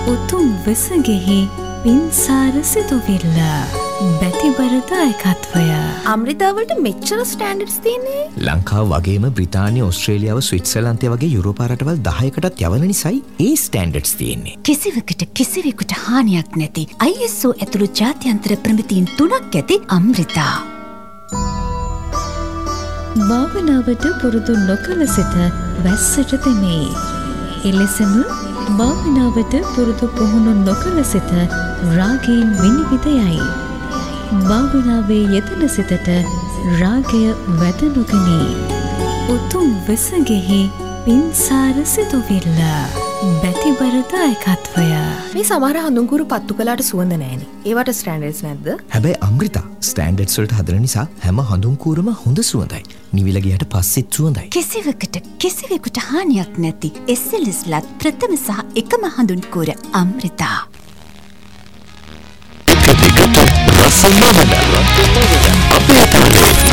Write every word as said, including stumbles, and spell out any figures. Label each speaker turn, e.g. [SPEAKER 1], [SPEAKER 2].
[SPEAKER 1] උතුම් වෙසගෙහි පින්සාර සිතුවිල්ල බැතිබරදායකත්වය.
[SPEAKER 2] අමෘතාවලට මෙච්චර ස්ටෑන්ඩඩ්ස් තියෙන්නේ?
[SPEAKER 3] ලංකාව වගේම බ්‍රිතාන්‍ය, ඕස්ට්‍රේලියාව, ස්විට්සර්ලන්තය වගේ යුරෝපා රටවල් දහයකටත් යවන නිසායි ඒ ස්ටෑන්ඩඩ්ස් තියෙන්නේ.
[SPEAKER 4] කිසිවකට කිසිවෙකුට හානියක් නැති I S O ඇතුළු ජාත්‍යන්තර ප්‍රමිතීන් තුනක් ඇති අමෘතා.
[SPEAKER 1] භාවනාවට පුරුදු නොකළ සිට වැස්සට දෙමේ. එලෙසම භාවනාවට පුරුදු පුහුණු නොකළ සිට රාගයෙන් විනිවිද යයි. භාවනාවේ යෙදෙන සිතට රාගය වැද නොගනී. උතුම් වෙසගෙහි පින්සාර සිතුවිල්ල බැතිබරදායකත්වය.
[SPEAKER 2] මේ සමහර හඳුන්කුරු පත්තු කළාට සුවඳ නැහැනේ. ඒවට ස්ටෑන්ඩඩ්ස් නැද්ද?
[SPEAKER 3] හැබැයි අමෘතා ස්ටෑන්ඩඩ්ස් වලට හදන නිසා හැම හඳුන්කුරම හොඳ සුවඳයි. නිවිල ගියට පස්සෙත් සුවඳයි.
[SPEAKER 4] කිසිවකට කිසිවෙකුට හානියක් නැති S L S ලත් ප්‍රථම සහ එකම හඳුන්කුර අමෘතා.
[SPEAKER 5] රසම අපේ